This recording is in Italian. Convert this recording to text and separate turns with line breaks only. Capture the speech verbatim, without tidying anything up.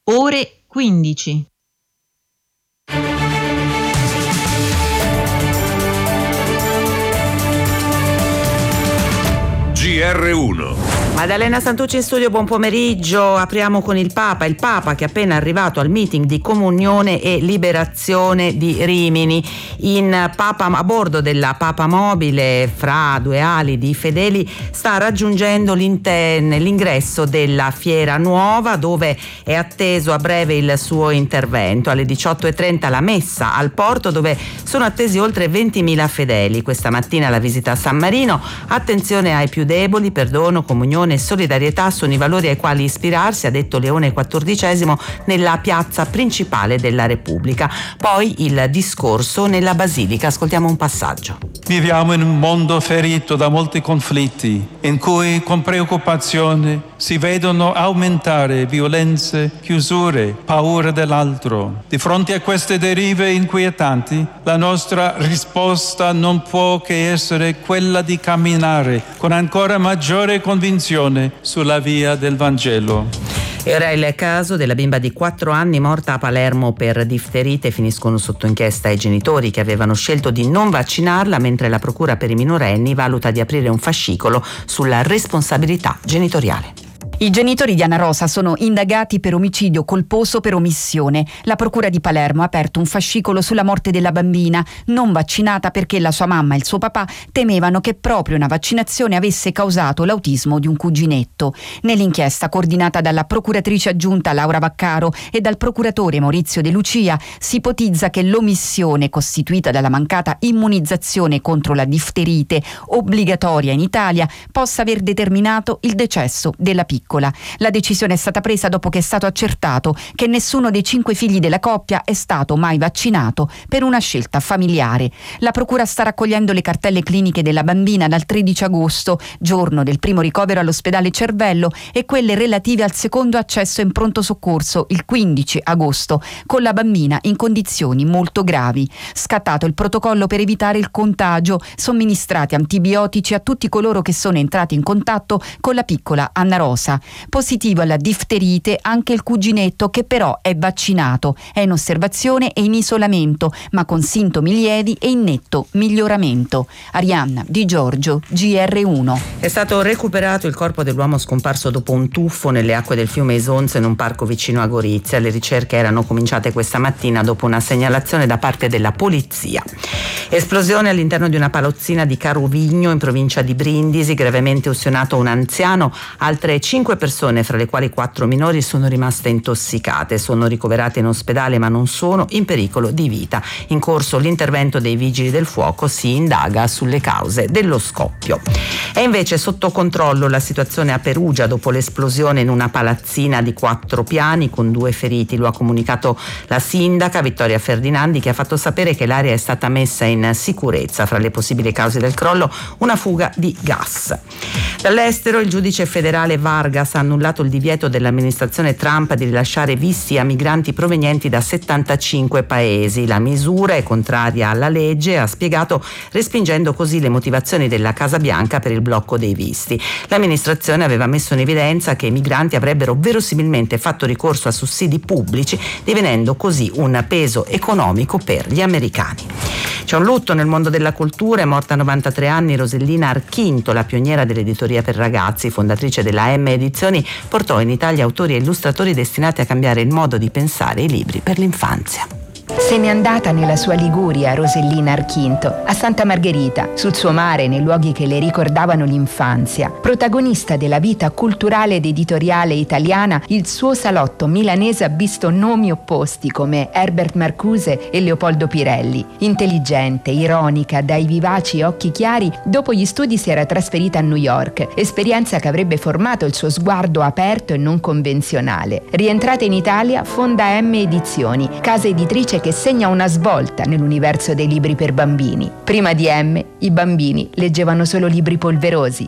ore quindici.
G R uno.
Maddalena Santucci in studio, buon pomeriggio. Apriamo con il Papa, il Papa che è appena arrivato al meeting di Comunione e Liberazione di Rimini. In Papa, a bordo della Papa Mobile, fra due ali di fedeli, sta raggiungendo l'ingresso della Fiera Nuova, dove è atteso a breve il suo intervento. Alle diciotto e trenta la messa al porto, dove sono attesi oltre ventimila fedeli. Questa mattina la visita a San Marino. Attenzione ai più deboli, perdono, comunione e solidarietà sono i valori ai quali ispirarsi, ha detto Leone quattordicesimo nella piazza principale della Repubblica. Poi il discorso nella Basilica. Ascoltiamo un passaggio.
Viviamo in un mondo ferito da molti conflitti, in cui con preoccupazione si vedono aumentare violenze, chiusure, paura dell'altro. Di fronte a queste derive inquietanti, la nostra risposta non può che essere quella di camminare con ancora maggiore convinzione sulla via del Vangelo.
Era il caso della bimba di quattro anni morta a Palermo per difterite. Finiscono sotto inchiesta i genitori che avevano scelto di non vaccinarla, mentre la procura per i minorenni valuta di aprire un fascicolo sulla responsabilità genitoriale.
I genitori di Anna Rosa sono indagati per omicidio colposo per omissione. La procura di Palermo ha aperto un fascicolo sulla morte della bambina, non vaccinata perché la sua mamma e il suo papà temevano che proprio una vaccinazione avesse causato l'autismo di un cuginetto. Nell'inchiesta, coordinata dalla procuratrice aggiunta Laura Vaccaro e dal procuratore Maurizio De Lucia, si ipotizza che l'omissione, costituita dalla mancata immunizzazione contro la difterite obbligatoria in Italia, possa aver determinato il decesso della piccola. La decisione è stata presa dopo che è stato accertato che nessuno dei cinque figli della coppia è stato mai vaccinato per una scelta familiare. La procura sta raccogliendo le cartelle cliniche della bambina dal tredici agosto, giorno del primo ricovero all'ospedale Cervello, e quelle relative al secondo accesso in pronto soccorso il quindici agosto, con la bambina in condizioni molto gravi. Scattato il protocollo per evitare il contagio, somministrati antibiotici a tutti coloro che sono entrati in contatto con la piccola Anna Rosa. Positivo alla difterite anche il cuginetto, che però è vaccinato, è in osservazione e in isolamento, ma con sintomi lievi e in netto miglioramento. Arianna Di Giorgio, G R uno.
È stato recuperato il corpo dell'uomo scomparso dopo un tuffo nelle acque del fiume Isonzo in un parco vicino a Gorizia. Le ricerche erano cominciate questa mattina dopo una segnalazione da parte della polizia. Esplosione all'interno di una palazzina di Carovigno in provincia di Brindisi, gravemente ustionato un anziano. Altre cinque persone, fra le quali quattro minori, sono rimaste intossicate. Sono ricoverate in ospedale ma non sono in pericolo di vita. In corso l'intervento dei vigili del fuoco, si indaga sulle cause dello scoppio. È invece sotto controllo la situazione a Perugia dopo l'esplosione in una palazzina di quattro piani con due feriti. Lo ha comunicato la sindaca Vittoria Ferdinandi, che ha fatto sapere che l'area è stata messa in sicurezza. Fra le possibili cause del crollo, una fuga di gas. Dall'estero il giudice federale Vargas ha annullato il divieto dell'amministrazione Trump di rilasciare visti a migranti provenienti da settantacinque paesi. La misura è contraria alla legge, ha spiegato, respingendo così le motivazioni della Casa Bianca per il blocco dei visti. L'amministrazione aveva messo in evidenza che i migranti avrebbero verosimilmente fatto ricorso a sussidi pubblici, divenendo così un peso economico per gli americani. C'è un lutto nel mondo della cultura. È morta a novantatré anni Rosellina Archinto, la pioniera dell'editoria per ragazzi, fondatrice della M Edizioni. Portò in Italia autori e illustratori destinati a cambiare il modo di pensare i libri per l'infanzia.
Se n'è andata nella sua Liguria Rosellina Archinto, a Santa Margherita, sul suo mare, nei luoghi che le ricordavano l'infanzia. Protagonista della vita culturale ed editoriale italiana, il suo salotto milanese ha visto nomi opposti come Herbert Marcuse e Leopoldo Pirelli. Intelligente, ironica, dai vivaci occhi chiari, dopo gli studi si era trasferita a New York, esperienza che avrebbe formato il suo sguardo aperto e non convenzionale. Rientrata in Italia, fonda M Edizioni, casa editrice che segna una svolta nell'universo dei libri per bambini. Prima di M, i bambini leggevano solo libri polverosi,